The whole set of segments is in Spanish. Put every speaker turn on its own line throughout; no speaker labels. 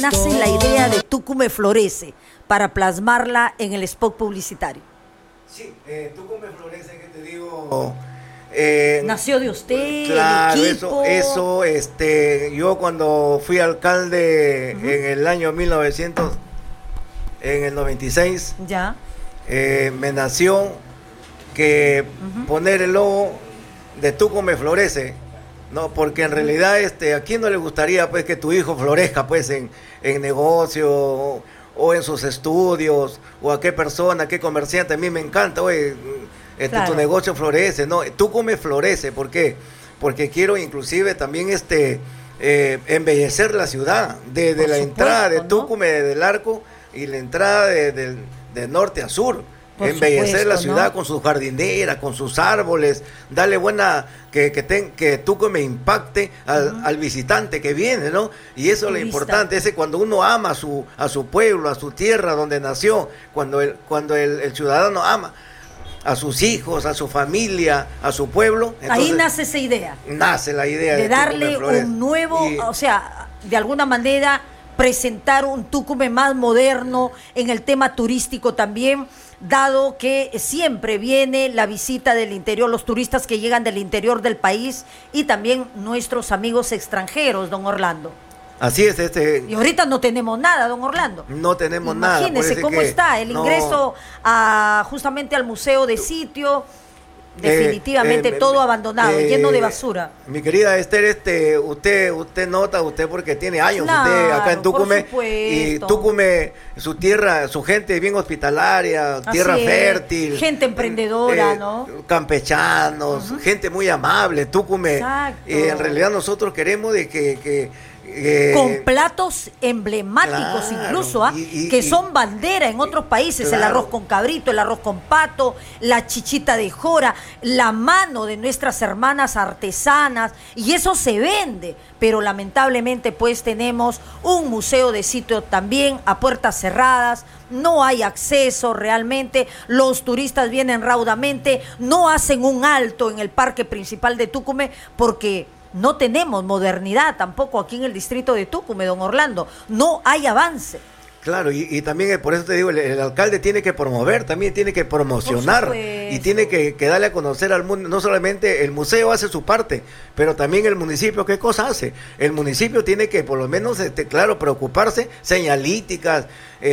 nace la idea de Tucumé Florece para plasmarla en el spot publicitario?
Sí, Tucumé Florece, que te digo...
nació de usted,
claro,
el equipo.
Yo cuando fui alcalde en el año 1900, en el 96,
ya,
me nació que poner el logo de Tucumé Florece, no, porque en realidad ¿a quién no le gustaría pues que tu hijo florezca pues en negocio o en sus estudios, o a qué persona, qué comerciante? A mí me encanta, oye, claro, tu negocio florece, ¿no? Tucumé Florece, ¿por qué? Porque quiero inclusive también embellecer la ciudad, desde la entrada de Tucumé, del Arco, y la entrada de norte a sur. Embellecer la ciudad, ¿no?, con sus jardineras, con sus árboles, darle buena, que Tucumé impacte al visitante que viene, ¿no? Y eso es lo importante, cuando uno ama a su pueblo, a su tierra donde nació, cuando el ciudadano ama a sus hijos, a su familia, a su pueblo. Entonces,
ahí nace esa idea.
Nace la idea
de darle un nuevo, o sea, de alguna manera presentar un Tucumé más moderno en el tema turístico también, dado que siempre viene la visita del interior, los turistas que llegan del interior del país y también nuestros amigos extranjeros, don Orlando.
Así es,
Y ahorita no tenemos nada, don Orlando.
No tenemos nada.
Imagínese cómo está el ingreso justamente al museo de sitio. Definitivamente todo abandonado, lleno de basura.
Mi querida Esther, usted nota, porque tiene años,
claro,
usted acá en Tucumé, y Tucumé, su tierra, su gente bien hospitalaria, tierra fértil,
gente emprendedora, ¿no?
Campechanos, gente muy amable, Tucumé. En realidad nosotros queremos de que
con platos emblemáticos, claro, incluso, que son bandera en otros países, claro, el arroz con cabrito, el arroz con pato, la chichita de jora, la mano de nuestras hermanas artesanas, y eso se vende, pero lamentablemente pues tenemos un museo de sitio también a puertas cerradas, no hay acceso realmente, los turistas vienen raudamente, no hacen un alto en el parque principal de Tucumé porque no tenemos modernidad tampoco aquí en el distrito de Tucumé, don Orlando. No hay avance.
Claro, y también por eso te digo, el alcalde tiene que promover, también tiene que promocionar y tiene que darle a conocer al mundo. No solamente el museo hace su parte, pero también el municipio, ¿qué cosa hace? El municipio tiene que por lo menos, claro, preocuparse, señalíticas,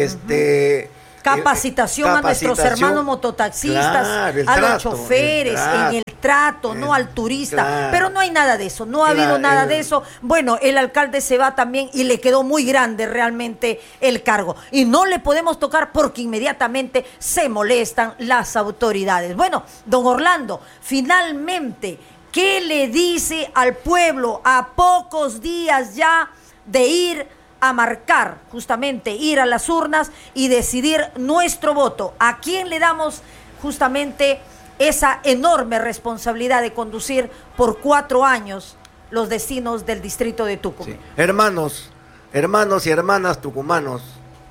capacitación a nuestros hermanos mototaxistas, claro, a los choferes, en el trato, no al turista, claro, pero no hay nada de eso, no ha habido nada de eso. Bueno, el alcalde se va también y le quedó muy grande realmente el cargo y no le podemos tocar porque inmediatamente se molestan las autoridades. Bueno, don Orlando, finalmente, ¿qué le dice al pueblo a pocos días ya de ir a marcar, justamente ir a las urnas y decidir nuestro voto? ¿A quién le damos justamente esa enorme responsabilidad de conducir por 4 años los destinos del distrito de Tucumán?
Sí. Hermanos y hermanas tucumanos,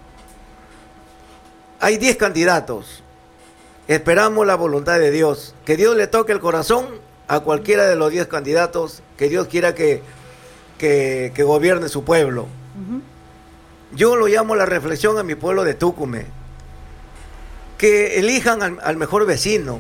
hay 10 candidatos. Esperamos la voluntad de Dios, que Dios le toque el corazón a cualquiera de los 10 candidatos, que Dios quiera que gobierne su pueblo. Yo lo llamo la reflexión a mi pueblo de Tucumé, que elijan al mejor vecino,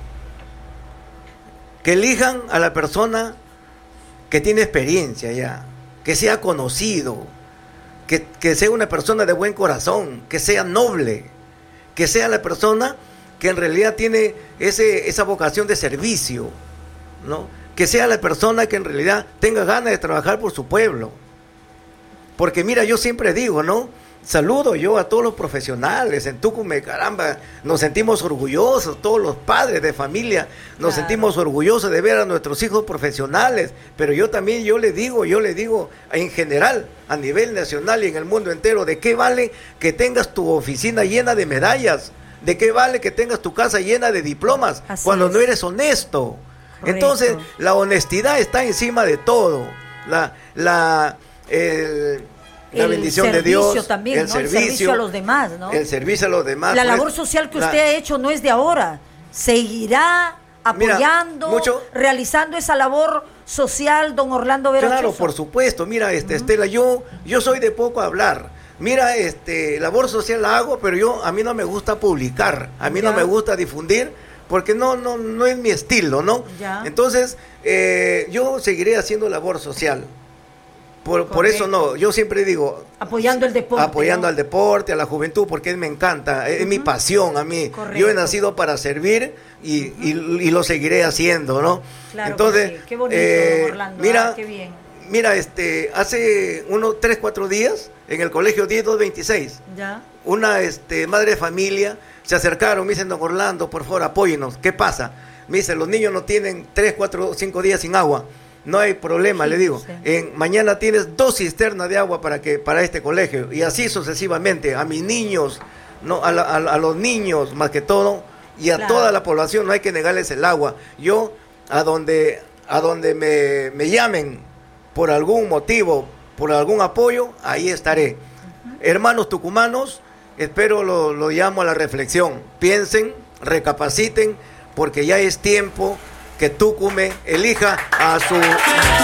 que elijan a la persona que tiene experiencia ya, que sea conocido, que sea una persona de buen corazón, que sea noble, que sea la persona que en realidad tiene esa vocación de servicio, ¿no? Que sea la persona que en realidad tenga ganas de trabajar por su pueblo. Porque mira, yo siempre digo, ¿no? Saludo yo a todos los profesionales en Tucumé, caramba, nos sentimos orgullosos, todos los padres de familia, nos sentimos orgullosos de ver a nuestros hijos profesionales, pero yo le digo en general, a nivel nacional y en el mundo entero, ¿de qué vale que tengas tu oficina llena de medallas? ¿De qué vale que tengas tu casa llena de diplomas cuando no eres honesto? Correcto. Entonces, la honestidad está encima de todo, la bendición de Dios
también, el servicio a los demás, ¿no?
El servicio a los demás.
La labor social que usted ha hecho no es de ahora, seguirá apoyando, realizando esa labor social, don Orlando Vera
Claro,
Choso?
por supuesto. Mira, Estela, yo soy de poco hablar. Mira, labor social la hago, pero a mí no me gusta publicar, a mí no me gusta difundir, porque no es mi estilo, ¿no? Ya. Entonces, yo seguiré haciendo labor social. Por eso no, yo siempre digo...
Apoyando el deporte.
Apoyando al deporte, a la juventud, porque me encanta, es mi pasión a mí. Correcto. Yo he nacido para servir y lo seguiré haciendo, ¿no?
Claro. Entonces, sí. Qué bonito, don Orlando.
Mira,
qué bien.
Mira, hace unos 3-4 días, en el colegio 10226, una madre de familia se acercaron, me dicen, don Orlando, por favor, apóyenos. ¿Qué pasa? Me dicen, los niños no tienen 3, 4, 5 días sin agua. No hay problema, le digo. Sí. Mañana tienes 2 cisternas de agua para este colegio. Y así sucesivamente. A mis niños, no, a los niños más que todo, y a toda la población no hay que negarles el agua. Yo, a donde me llamen por algún motivo, por algún apoyo, ahí estaré. Hermanos tucumanos, espero lo llamo a la reflexión. Piensen, recapaciten, porque ya es tiempo que Tucumán elija a su